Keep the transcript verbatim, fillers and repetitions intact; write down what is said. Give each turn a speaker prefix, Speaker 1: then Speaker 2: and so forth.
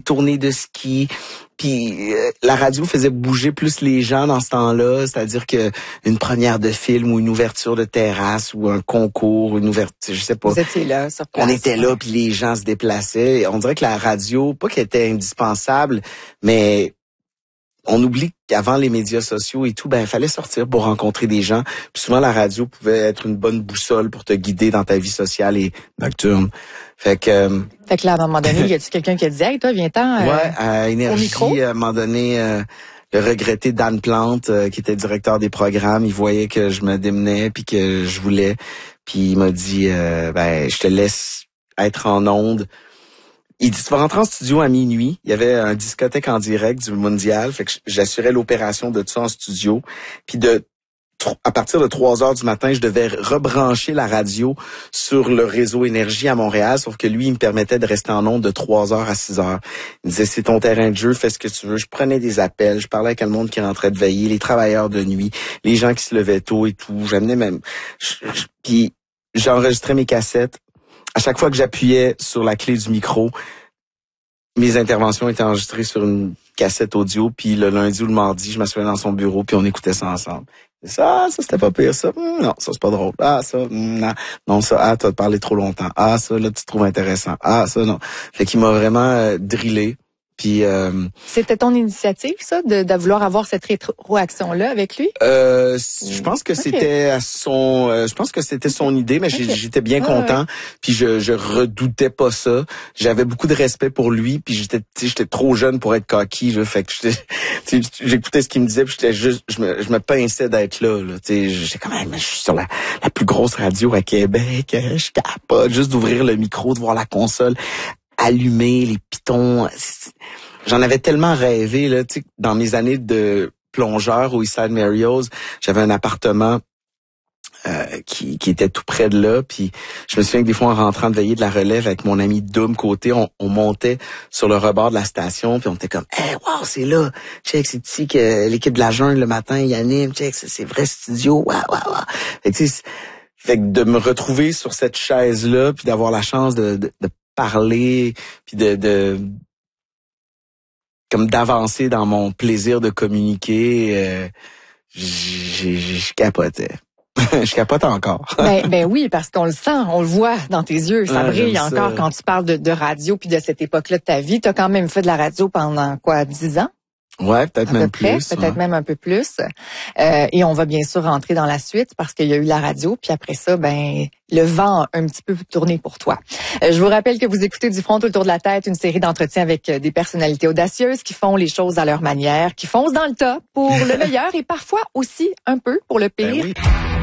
Speaker 1: tournées de ski. Puis euh, la radio faisait bouger plus les gens dans ce temps-là, c'est-à-dire que une première de film ou une ouverture de terrasse ou un concours, une ouverture, je sais pas.
Speaker 2: Vous étiez là, sur place.
Speaker 1: On était là, puis les gens se déplaçaient. On dirait que la radio, pas qu'elle était indispensable, mais on oublie qu'avant les médias sociaux et tout, ben il fallait sortir pour rencontrer des gens. Puis souvent la radio pouvait être une bonne boussole pour te guider dans ta vie sociale et nocturne. Fait que euh,
Speaker 2: Fait que là, à un moment donné, y a-tu quelqu'un qui a dit, hey, toi, viens-t'en, euh,
Speaker 1: ouais, à Énergie, à un moment donné, euh, le regretté Dan Plante, euh, qui était directeur des programmes, il voyait que je me démenais puis que je voulais, puis il m'a dit, euh, ben je te laisse être en onde. Il dit, tu vas rentrer en studio à minuit. Il y avait un discothèque en direct du Mondial. Fait que j'assurais l'opération de tout ça en studio. Puis de, à partir de trois heures du matin, je devais rebrancher la radio sur le réseau Énergie à Montréal. Sauf que lui, il me permettait de rester en onde de trois heures à six heures. Il me disait, c'est ton terrain de jeu, fais ce que tu veux. Je prenais des appels. Je parlais avec le monde qui rentrait de veiller, les travailleurs de nuit, les gens qui se levaient tôt et tout. J'amenais même, je, je, puis j'enregistrais mes cassettes. À chaque fois que j'appuyais sur la clé du micro, mes interventions étaient enregistrées sur une cassette audio, puis le lundi ou le mardi, je m'assoyais dans son bureau, puis on écoutait ça ensemble. Ça, ça c'était pas pire, ça. Hum, non, ça c'est pas drôle. Ah, ça, hum, non. Non, ça, ah, t'as parlé trop longtemps. Ah, ça, là, tu te trouves intéressant. Ah, ça, non. Fait qu'il m'a vraiment euh, drillé. Puis euh,
Speaker 2: c'était ton initiative, ça, de, de vouloir avoir cette rétroaction-là avec lui?
Speaker 1: Euh, je pense que
Speaker 2: okay.
Speaker 1: c'était à son, euh, je pense que c'était son idée, mais okay. j'étais bien content.
Speaker 2: Ah, ouais.
Speaker 1: Puis je, je redoutais pas ça. J'avais beaucoup de respect pour lui. Puis j'étais, j'étais trop jeune pour être cocky. Là, fait que j'écoutais ce qu'il me disait. Puis j'étais juste, je me, je me pinçais d'être là. là j'étais quand même, je suis sur la, la plus grosse radio à Québec. Je capote juste d'ouvrir le micro, de voir la console allumer, les pitons. J'en avais tellement rêvé là, tu sais, dans mes années de plongeur au Eastside Mario's, j'avais un appartement euh, qui, qui était tout près de là, puis je me souviens que des fois en rentrant de veiller de la relève avec mon ami Doom côté, on, on montait sur le rebord de la station, puis on était comme, hey, wow, c'est là, check, c'est ici que l'équipe de la jungle le matin ils animent, check, c'est, c'est vrai studio, wow, wow, wow. Fait que, tu sais, fait que de me retrouver sur cette chaise là, puis d'avoir la chance de, de, de parler, puis de, de comme d'avancer dans mon plaisir de communiquer, euh, je capotais. Je capote encore.
Speaker 2: ben, ben oui, parce qu'on le sent, on le voit dans tes yeux, ça ah, brille encore ça. Quand tu parles de, de radio puis de cette époque-là de ta vie. Tu as quand même fait de la radio pendant quoi, dix ans?
Speaker 1: Ouais, peut-être même
Speaker 2: près,
Speaker 1: plus.
Speaker 2: Peut-être
Speaker 1: ouais.
Speaker 2: même un peu plus. Euh, et on va bien sûr rentrer dans la suite parce qu'il y a eu la radio. Puis après ça, ben le vent a un petit peu tourné pour toi. Euh, je vous rappelle que vous écoutez Du front autour de la tête, une série d'entretiens avec des personnalités audacieuses qui font les choses à leur manière, qui foncent dans le tas pour le meilleur et parfois aussi un peu pour le pire.
Speaker 1: Ben oui.